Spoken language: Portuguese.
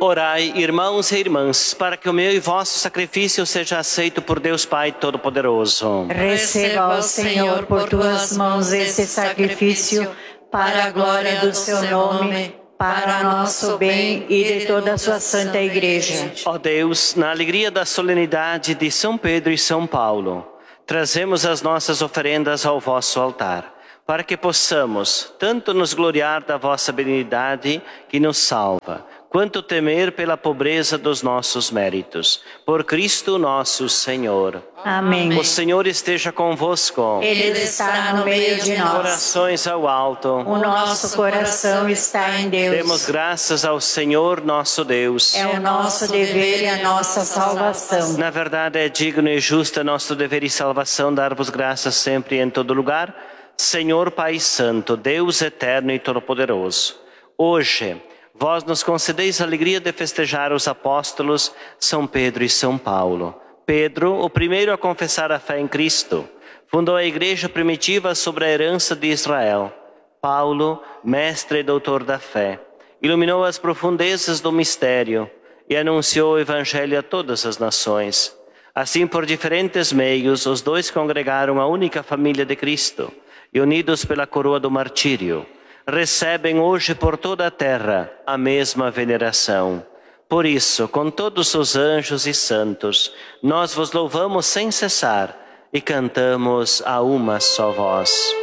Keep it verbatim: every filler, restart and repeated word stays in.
Orai, irmãos e irmãs, para que o meu e vosso sacrifício seja aceito por Deus Pai Todo-Poderoso. Receba, ó Senhor, por tuas mãos esse sacrifício, para a glória do seu nome, para o nosso bem e de toda a sua santa Igreja. Ó Deus, na alegria da solenidade de São Pedro e São Paulo, trazemos as nossas oferendas ao vosso altar, para que possamos tanto nos gloriar da vossa benignidade que nos salva, quanto temer pela pobreza dos nossos méritos. Por Cristo nosso Senhor. Amém. O Senhor esteja convosco. Ele está no meio de nós. Corações ao alto. O nosso coração está em Deus. Demos graças ao Senhor nosso Deus. É o nosso dever e a nossa salvação. Na verdade é digno e justo é nosso dever e salvação dar-vos graças sempre e em todo lugar, Senhor Pai Santo, Deus eterno e todo-poderoso. Hoje, vós nos concedeis a alegria de festejar os apóstolos São Pedro e São Paulo. Pedro, o primeiro a confessar a fé em Cristo, fundou a igreja primitiva sobre a herança de Israel. Paulo, mestre e doutor da fé, iluminou as profundezas do mistério e anunciou o evangelho a todas as nações. Assim, por diferentes meios, os dois congregaram a única família de Cristo e, unidos pela coroa do martírio, recebem hoje por toda a terra a mesma veneração. Por isso, com todos os anjos e santos, nós vos louvamos sem cessar e cantamos a uma só voz.